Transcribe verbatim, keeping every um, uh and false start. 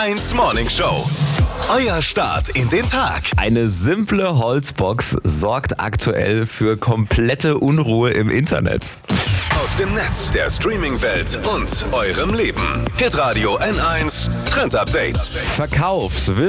eins Morning Show. Euer Start in den Tag. Eine simple Holzbox sorgt aktuell für komplette Unruhe im Internet. Aus dem Netz, der Streaming-Welt und eurem Leben. Hitradio N eins Trend Update. Verkauft